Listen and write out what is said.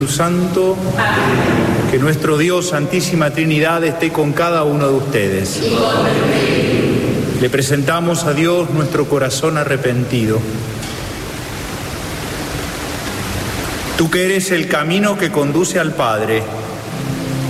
Santo, que nuestro Dios, Santísima Trinidad, esté con cada uno de ustedes. Le presentamos a Dios nuestro corazón arrepentido. Tú que eres el camino que conduce al Padre,